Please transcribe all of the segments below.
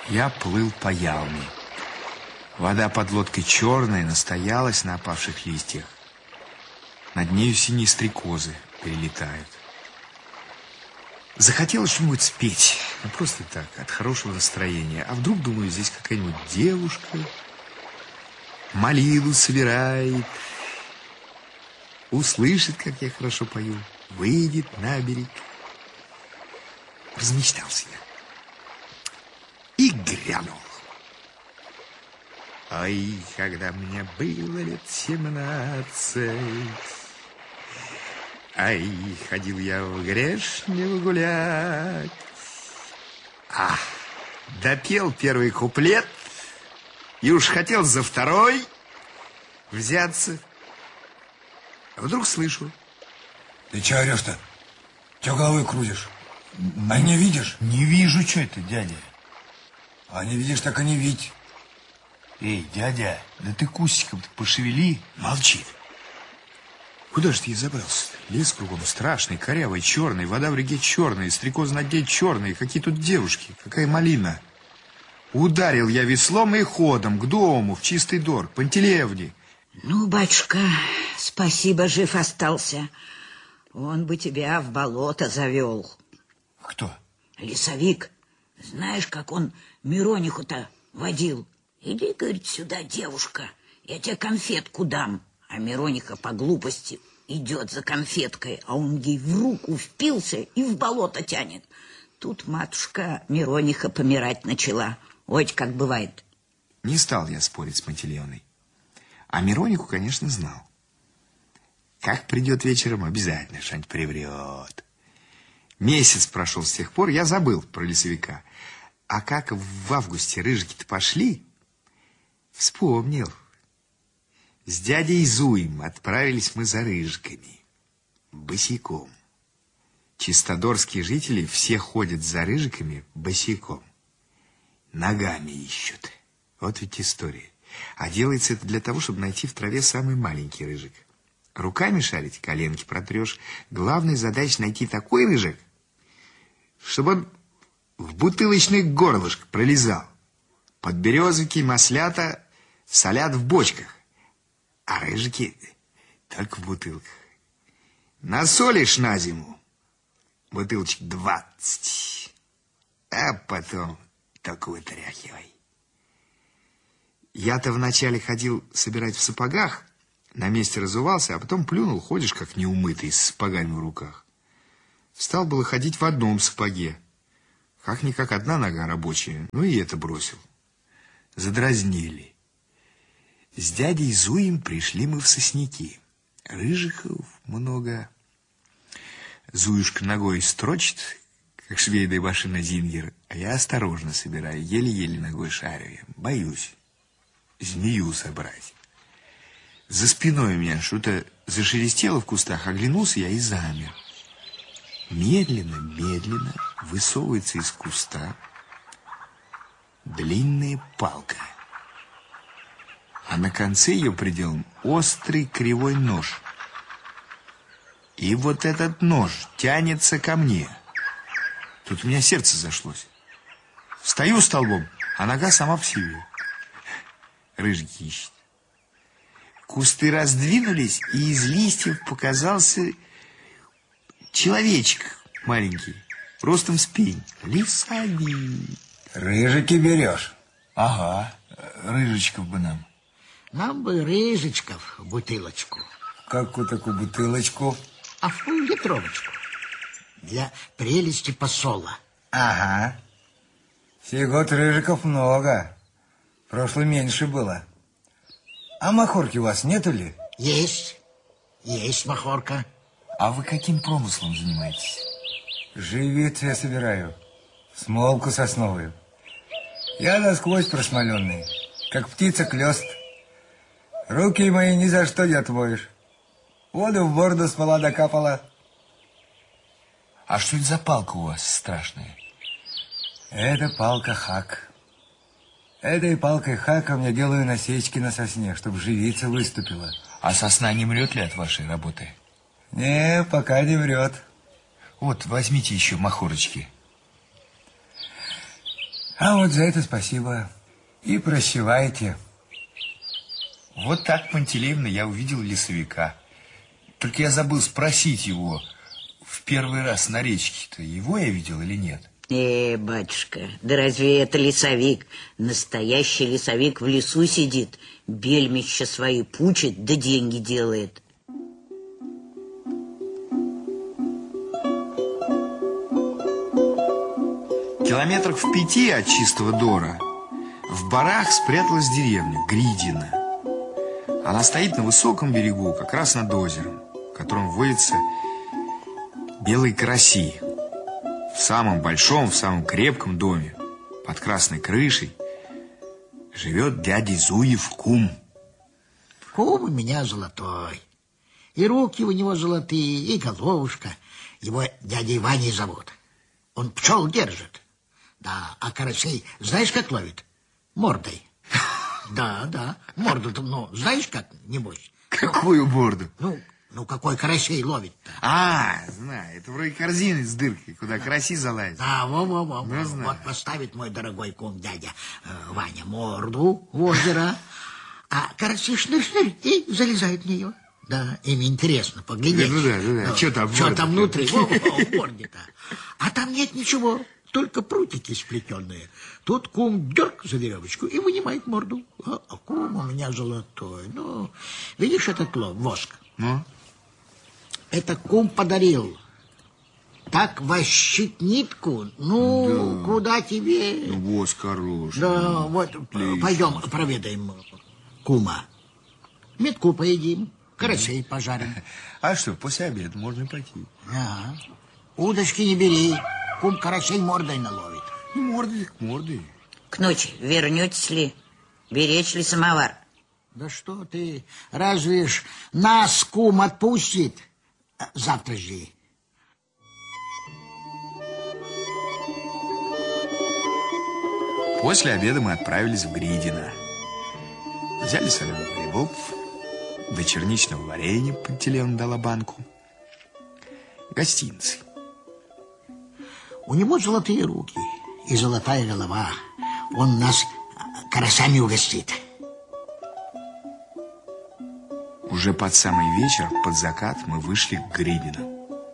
Я плыл по Ялме. Вода под лодкой черная, настоялась на опавших листьях. Над нею синие стрекозы перелетают. Захотелось что-нибудь спеть. Ну, просто так, от хорошего настроения. А вдруг, думаю, здесь какая-нибудь девушка молитву собирает, услышит, как я хорошо пою, выйдет на берег. Размечтался я. И грянул. Ой, когда мне было лет 17, ай, ходил я в Грешнево гулять. Допел первый куплет и уж хотел за второй взяться. А вдруг слышу. Ты че орешь-то? Че головой крутишь? А не видишь? Не вижу, что это, дядя. А не видишь, так и не видь. Эй, дядя, да ты кустиком-то пошевели. Молчи. Куда же ты забрался? Лес кругом страшный, корявый, черный, вода в реке черная, стрекозы на дне черные. Какие тут девушки, какая малина. Ударил я веслом и ходом к дому, в чистый двор, к Пантелеевне. Ну, батюшка, спасибо, жив остался. Он бы тебя в болото завел. Кто? Лесовик. Знаешь, как он Мирониху-то водил? Иди, говорит, сюда, девушка, я тебе конфетку дам. А Мирониха по глупости идет за конфеткой, а он ей в руку впился и в болото тянет. Тут матушка Мирониха помирать начала. Ой, как бывает. Не стал я спорить с Пантелеевной. А Миронику, конечно, знал. Как придет вечером, обязательно что-нибудь приврет. Месяц прошел с тех пор, я забыл про лесовика. А как в августе рыжики-то пошли, вспомнил. С дядей Зуем отправились мы за рыжиками. Босиком. Чистодорские жители все ходят за рыжиками босиком. Ногами ищут. Вот ведь история. А делается это для того, чтобы найти в траве самый маленький рыжик. Руками шарить, коленки протрешь. Главная задача найти такой рыжик, чтобы он в бутылочный горлышко пролезал. Подберезовики, маслята солят в бочках, а рыжики только в бутылках. Насолишь на зиму бутылочек 20, а потом только вытряхивай. Я-то вначале ходил собирать в сапогах, на месте разувался, а потом плюнул, ходишь как неумытый, с сапогами в руках. Стал было ходить в одном сапоге. Как-никак одна нога рабочая, ну и это бросил. Задразнили. С дядей Зуем пришли мы в сосняки. Рыжиков много. Зуюшка ногой строчит, как швейная машина Зингер, а я осторожно собираю, еле-еле ногой шарю. Боюсь змею собрать. За спиной у меня что-то зашелестело в кустах, оглянулся я и замер. Медленно, медленно высовывается из куста длинная палка, а на конце ее пределом острый кривой нож. И вот этот нож тянется ко мне. Тут у меня сердце зашлось. Встаю столбом, а нога сама в себе. Рыжики ищет. Кусты раздвинулись, и из листьев показался человечек маленький, ростом с пень. Лесовик. Рыжики берешь? Ага, рыжечков бы нам. Нам бы рыжечков в бутылочку. Какую такую бутылочку? А в пол-литровочку. Для прелести посола. Ага. Сей год рыжиков много. Прошлый меньше было. А махорки у вас нету ли? Есть. Есть махорка. А вы каким промыслом занимаетесь? Живицу я собираю. Смолку сосновую. Я насквозь просмоленный, как птица клёст. Руки мои ни за что не отмоешь. Воду в бороду смола докапала. А что это за палка у вас страшная? Это палка хак. Этой палкой хаком я делаю насечки на сосне, чтобы живица выступила. А сосна не мрет ли от вашей работы? Не, пока не врет. Вот, возьмите еще махорочки. А вот за это спасибо. И прощевайте. Вот так, Пантелеевна, я увидел лесовика. Только я забыл спросить его в первый раз на речке-то, его я видел или нет? Батюшка, да разве это лесовик? Настоящий лесовик в лесу сидит, бельмища свои пучит, да деньги делает. Километрах в 5 от Чистого Дора в барах спряталась деревня Гридино. Она стоит на высоком берегу, как раз над озером, в котором водятся белые караси. В самом большом, в самом крепком доме, под красной крышей, живет дядя Зуев кум. Кум у меня золотой. И руки у него золотые, и головушка. Его дядей Ваней зовут. Он пчел держит. Да, а карасей знаешь, как ловит? Мордой. Да, морду-то, ну, знаешь как, небось? Какую морду? Ну, какой карасей ловит-то? Знаю, это вроде корзины с дыркой, куда караси залазят. Да, во. знаю. Вот поставит мой дорогой кум дядя Ваня морду в озеро, а караси шнырь-шнырь и залезает в нее. Да, им интересно поглядеть. Да. Что там внутри? В морде-то. А там нет ничего, только прутики сплетенные. Тут кум дерг за веревочку и вынимает морду. А кум у меня золотой. Ну, видишь этот воск? Ну? Это кум подарил. Так вощит нитку. Ну, да. Куда тебе? Ну, воск хороший. Да, вот, пойдем проведаем кума. Метку поедим, карасей пожарим. А что, после обеда можно пойти? Ага. Удочки не бери, кум карасей мордой наловит. Мордой. К ночи вернетесь ли? Беречь ли самовар? Да что ты, разве ж нас кум отпустит? Завтра жди. После обеда мы отправились в Гридино. Взяли соленых грибов, до черничного варенья Пантелеевна дала банку. Гостинцы. У него золотые руки и золотая голова. Он нас карасями угостит. Уже под самый вечер, под закат, мы вышли к Гридино.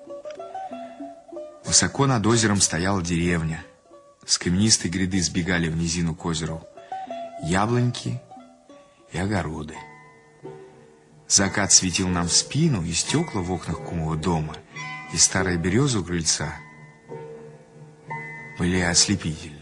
Высоко над озером стояла деревня. С каменистой гряды сбегали в низину к озеру яблоньки и огороды. Закат светил нам в спину, и стекла в окнах кумового дома, и старая береза у крыльца были ослепительны.